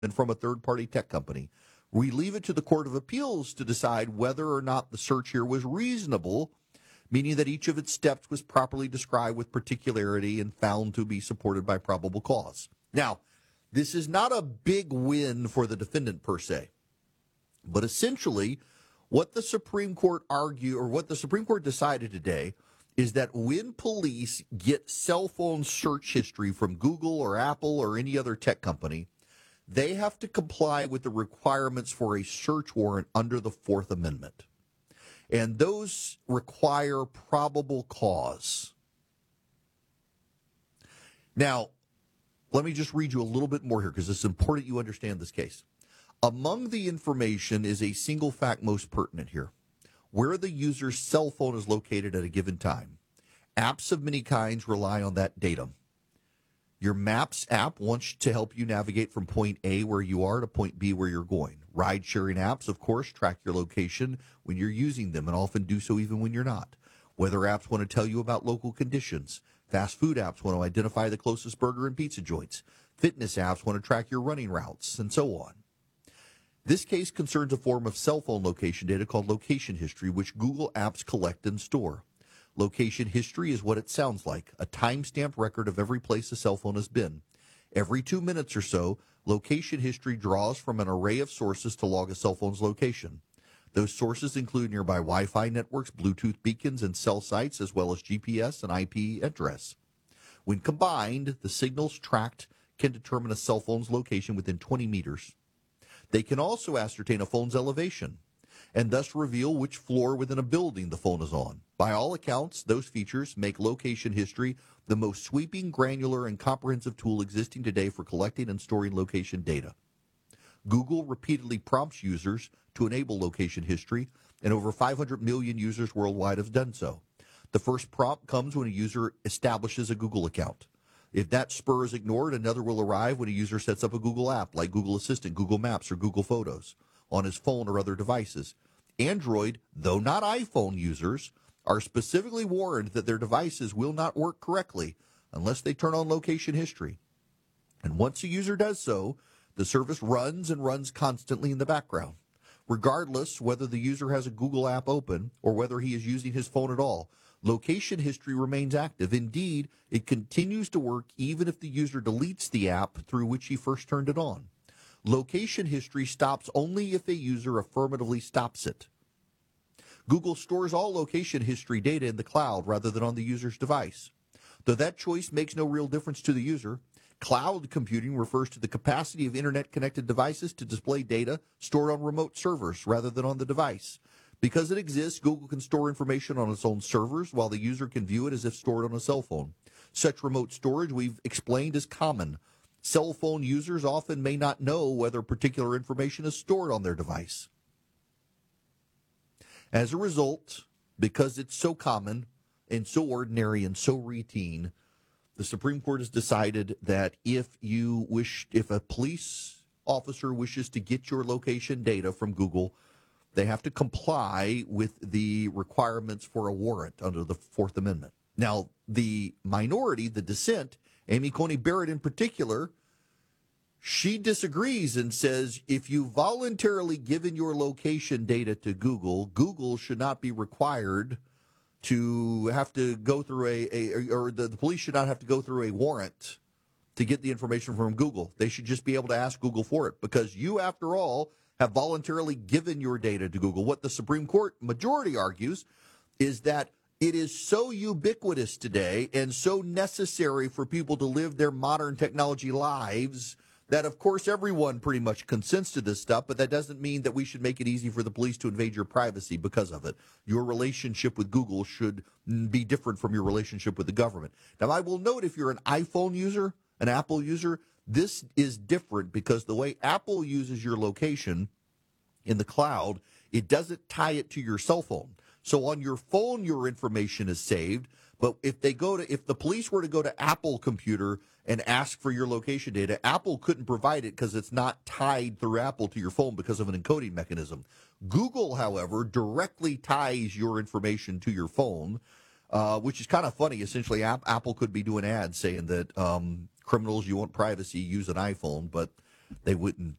and from a third-party tech company. We leave it to the Court of Appeals to decide whether or not the search here was reasonable, meaning that each of its steps was properly described with particularity and found to be supported by probable cause. Now, this is not a big win for the defendant per se, but essentially what the Supreme Court decided today is that when police get cell phone search history from Google or Apple or any other tech company, they have to comply with the requirements for a search warrant under the Fourth Amendment. And those require probable cause. Now, let me just read you a little bit more here because it's important you understand this case. Among the information is a single fact most pertinent here: where the user's cell phone is located at a given time. Apps of many kinds rely on that data. Your Maps app wants to help you navigate from point A where you are to point B where you're going. Ride-sharing apps, of course, track your location when you're using them and often do so even when you're not. Weather apps want to tell you about local conditions. Fast food apps want to identify the closest burger and pizza joints. Fitness apps want to track your running routes, and so on. This case concerns a form of cell phone location data called location history, which Google apps collect and store. Location history is what it sounds like: a timestamp record of every place a cell phone has been. Every 2 minutes or so, location history draws from an array of sources to log a cell phone's location. Those sources include nearby Wi-Fi networks, Bluetooth beacons, and cell sites, as well as GPS and IP address. When combined, the signals tracked can determine a cell phone's location within 20 meters. They can also ascertain a phone's elevation and thus reveal which floor within a building the phone is on. By all accounts, those features make location history the most sweeping, granular, and comprehensive tool existing today for collecting and storing location data. Google repeatedly prompts users to enable location history, and over 500 million users worldwide have done so. The first prompt comes when a user establishes a Google account. If that spur is ignored, another will arrive when a user sets up a Google app like Google Assistant, Google Maps, or Google Photos on his phone or other devices. Android, though not iPhone users, are specifically warned that their devices will not work correctly unless they turn on location history. And once a user does so, the service runs and runs constantly in the background. Regardless whether the user has a Google app open or whether he is using his phone at all, location history remains active. Indeed, it continues to work even if the user deletes the app through which he first turned it on. Location history stops only if a user affirmatively stops it. Google stores all location history data in the cloud rather than on the user's device. Though that choice makes no real difference to the user, cloud computing refers to the capacity of internet-connected devices to display data stored on remote servers rather than on the device. Because it exists, Google can store information on its own servers while the user can view it as if stored on a cell phone. Such remote storage, we've explained, is common. Cell phone users often may not know whether particular information is stored on their device. As a result, because it's so common and so ordinary and so routine, the Supreme Court has decided that if a police officer wishes to get your location data from Google, they have to comply with the requirements for a warrant under the Fourth Amendment. Now, the minority, the dissent, Amy Coney Barrett in particular, she disagrees and says if you voluntarily given your location data to Google, Google should not be required to have to go through the police should not have to go through a warrant to get the information from Google. They should just be able to ask Google for it because you, after all, have voluntarily given your data to Google. What the Supreme Court majority argues is that it is so ubiquitous today and so necessary for people to live their modern technology lives that, of course, everyone pretty much consents to this stuff, but that doesn't mean that we should make it easy for the police to invade your privacy because of it. Your relationship with Google should be different from your relationship with the government. Now, I will note if you're an iPhone user, an Apple user, this is different because the way Apple uses your location in the cloud, it doesn't tie it to your cell phone. So on your phone, your information is saved. But if the police were to go to Apple computer and ask for your location data, Apple couldn't provide it because it's not tied through Apple to your phone because of an encoding mechanism. Google, however, directly ties your information to your phone, which is kind of funny. Essentially, Apple could be doing ads saying that criminals, you want privacy, use an iPhone. But They wouldn't